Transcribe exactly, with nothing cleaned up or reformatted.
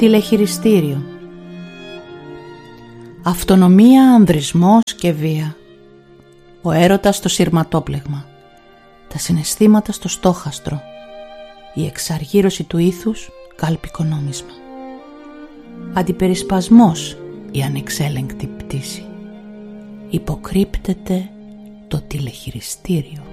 τηλεχειριστήριο. Αυτονομία, ανδρισμός και βία. Ο έρωτας στο συρματόπλεγμα. Τα συναισθήματα στο στόχαστρο. Η εξαργύρωση του ήθους κάλπικο νόμισμα. Αντιπερισπασμός, η ανεξέλεγκτη πτήση. Υποκρύπτεται το τηλεχειριστήριο.